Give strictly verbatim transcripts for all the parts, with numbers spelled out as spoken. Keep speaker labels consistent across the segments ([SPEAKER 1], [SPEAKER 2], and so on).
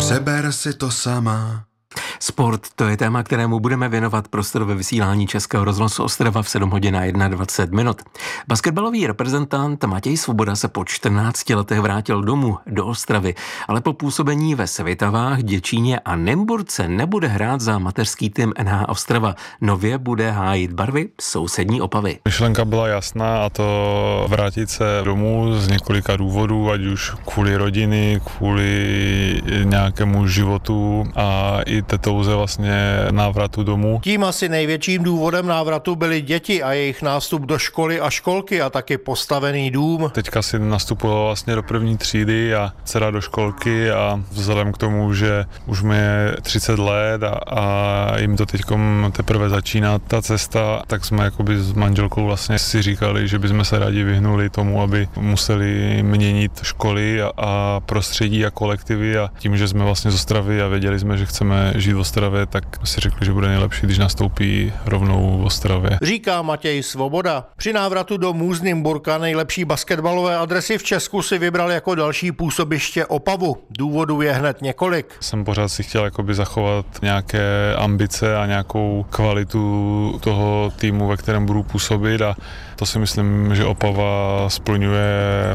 [SPEAKER 1] Přeber si to sama.
[SPEAKER 2] Sport, to je téma, kterému budeme věnovat prostor ve vysílání Českého rozhlasu Ostrava v sedm hodin a dvacet jedna minut. Basketbalový reprezentant Matěj Svoboda se po čtrnácti letech vrátil domů do Ostravy, ale po působení ve Svitavách, Děčíně a Nymburce nebude hrát za mateřský tým N H Ostrava. Nově bude hájit barvy sousední Opavy.
[SPEAKER 3] Myšlenka byla jasná, a to vrátit se domů z několika důvodů, ať už kvůli rodiny, kvůli nějakému životu a i té touze vlastně návratu domů.
[SPEAKER 4] Tím asi největším důvodem návratu byly děti a jejich nástup do školy a školky a taky postavený dům.
[SPEAKER 3] Teďka si nastupovala vlastně do první třídy a dcera do školky a vzhledem k tomu, že už mi je třicet let a, a jim to teďkom teprve začíná ta cesta, tak jsme jakoby s manželkou vlastně si říkali, že bychom se rádi vyhnuli tomu, aby museli měnit školy a, a prostředí a kolektivy, a tím, že jsme vlastně z Ostravy a věděli jsme, že chceme žít v Ostravě, tak si řekli, že bude nejlepší, když nastoupí rovnou v Ostravě.
[SPEAKER 4] Říká Matěj Svoboda. Při návratu domů z Nymburka, nejlepší basketbalové adresy v Česku, si vybral jako další působiště Opavu. Důvodů je hned několik.
[SPEAKER 3] Jsem pořád si chtěl jakoby zachovat nějaké ambice a nějakou kvalitu toho týmu, ve kterém budu působit, a to si myslím, že Opava splňuje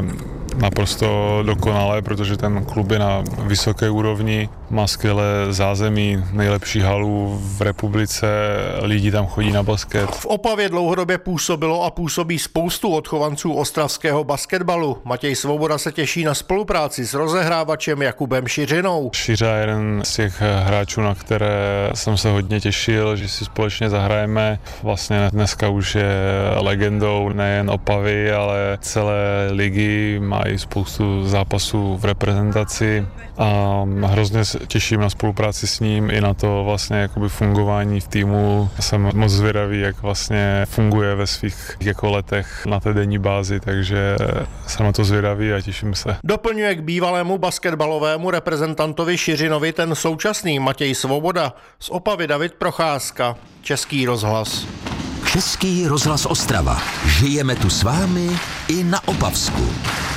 [SPEAKER 3] naprosto dokonale, protože ten klub je na vysoké úrovni, má skvělé zázemí, nejlepší halu v republice, lidi tam chodí na basket.
[SPEAKER 4] V Opavě dlouhodobě působilo a působí spoustu odchovanců ostravského basketbalu. Matěj Svoboda se těší na spolupráci s rozehrávačem Jakubem Šiřinou.
[SPEAKER 3] Šiřa je jeden z těch hráčů, na které jsem se hodně těšil, že si společně zahrajeme. Vlastně dneska už je legendou nejen Opavy, ale celé ligy, má i spoustu zápasů v reprezentaci a hrozně se těším na spolupráci s ním i na to vlastně jakoby fungování v týmu. Jsem moc zvědavý, jak vlastně funguje ve svých jako letech na té denní bázi, takže jsem na to zvědavý a těším se.
[SPEAKER 4] Doplňuje k bývalému basketbalovému reprezentantovi Šiřinovi ten současný Matěj Svoboda. Z Opavy David Procházka, Český rozhlas.
[SPEAKER 5] Český rozhlas Ostrava. Žijeme tu s vámi i na Opavsku.